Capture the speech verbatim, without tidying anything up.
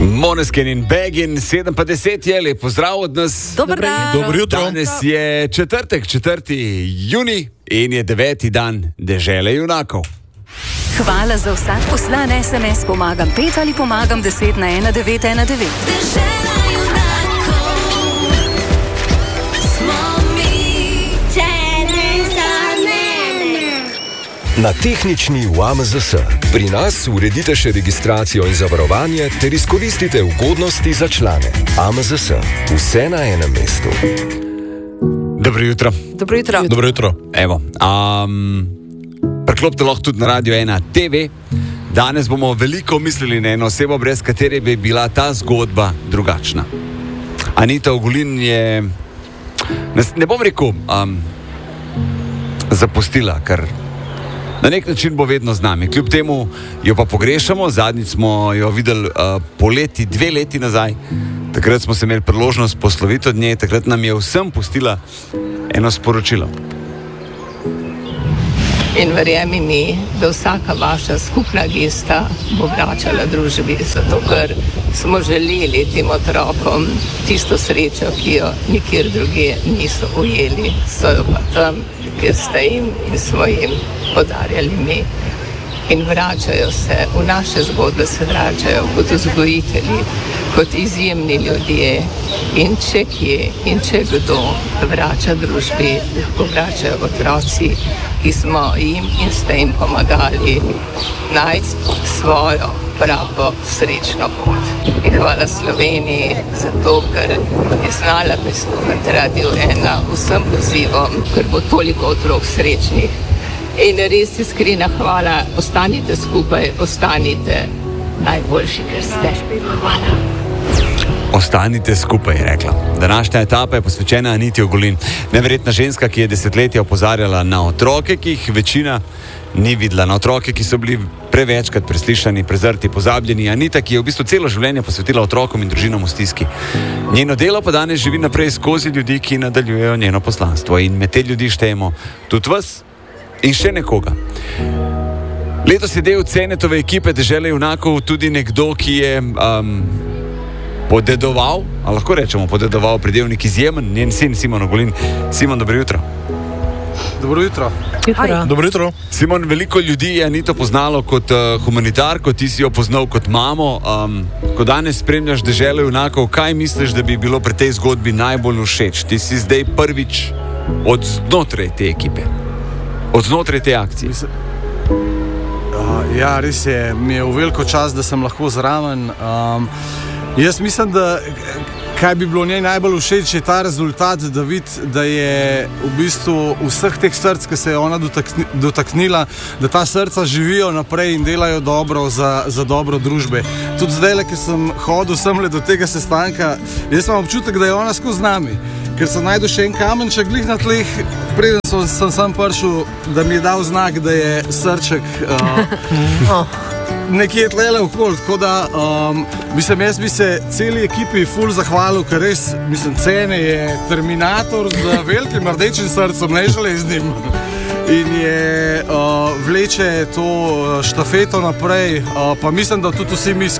Måneskin in Begin, sedem pa deset je, lep pozdrav od nas. Dobro jutro. Danes je četrtek, četrti junij in je deveti dan dežele junakov. Hvala za vsak poslan es em es, pomagam pet ali pomagam deset na ena devet ena devet. Dežela junakov smo mi. Na tehnični v A M Z S. Pri nas uredite še registracijo in zavarovanje ter izkoristite ugodnosti za člane. A M Z S. Vse na enem mestu. Dobro jutro. Dobro jutro. Dobro jutro. Evo, um, preklopite lahko tudi na Radio ena te ve. Danes bomo veliko mislili na eno osebo, brez katere bi bila ta zgodba drugačna. Anita Ogulin je, ne, ne bom rekel, um, zapustila, ker na nek način bo vedno z nami. Kljub temu jo pa pogrešamo, zadnjič smo jo videli uh, poleti, dve leti nazaj. Takrat smo se imeli priložnost posloviti od nje, takrat nam je vsem pustila eno sporočilo. In verjemi mi, da vsaka vaša skupna gesta bo vračala družbi, zato ker smo želeli tem otrokom tisto srečo, ki jo nikjer druge niso ujeli, so jo pa tam, kjer ste jim in smo jim podarjali mi. In vračajo se, v naše zgodbe se vračajo kot vzgojitelji, kot izjemni ljudje. In če kje in če kdo vrača družbi, lahko vračajo otroci, ki smo jim in ste jim pomagali najti svojo pravo srečno pot. In hvala Sloveniji za to, ker je znala prisluhniti Radio ena vsem pozivom, ker bo toliko otrok srečnih. In res iskrena hvala, ostanite skupaj, ostanite najboljši, ker ste. Hvala. Ostanite skupaj, je rekla. Današnja etapa je posvečena Aniti Ogulin. Neverjetna ženska, ki je desetletja opozarjala na otroke, ki jih večina ni videla. Na otroke, ki so bili prevečkrat preslišani, prezrti, pozabljeni. Anita, ki je v bistvu celo življenje posvetila otrokom in družinom v stiski. Njeno delo pa danes živi naprej skozi ljudi, ki nadaljujejo njeno poslanstvo. In med te ljudi štejemo tudi vas in še nekoga. Letos je del Cenetove ekipe Dežele junakov tudi nekdo, ki je um, podedoval, ali lahko rečemo podedoval pridevnik izjemen, njen sin Simon Ogulin. Simon, dobro jutro. Dobro jutro. Dobro jutro. Simon, veliko ljudi je Anito poznalo kot uh, humanitarko, ti si jo poznal kot mamo. Um, ko danes spremljaš Deželo junakov, kaj misliš, da bi bilo pri tej zgodbi najbolj všeč? Ti si zdaj prvič od znotraj te ekipe. Od znotraj te akcije. Mislim, uh, ja, res je, mi je v veliko čas, da sem lahko zraven. Um, jaz mislim, da kaj bi bilo njej najbolj všeč, je ta rezultat, da vidi, da je v bistvu vseh teh src, ki se je ona dotakni, dotaknila, da ta srca živijo naprej in delajo dobro za, za dobro družbe. Tudi zdaj, ki sem hodil semle do tega sestanka, jaz imam občutek, da je ona skozi nami. Ker sem najdel še en kamenček glih na tleh, preden sem, sem sam prišel, da mi je dal znak, da je srček uh, nekje tlele okoli. Tako da, um, mislim, jaz bi se celi ekipi ful zahvalil, ker res, mislim, Cene je terminator z velikim rdečim srcem, ne železnim. In je uh, vleče to štafeto naprej, uh, pa mislim, da tudi vsi mi